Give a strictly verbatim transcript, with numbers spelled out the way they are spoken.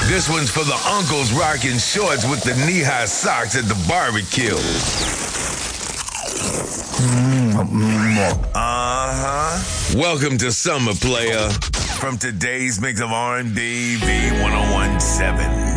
This one's for the uncles rocking shorts with the knee-high socks at the barbecue. Uh-huh. Welcome to Summer, player. From today's mix of R and B, V one oh one point seven.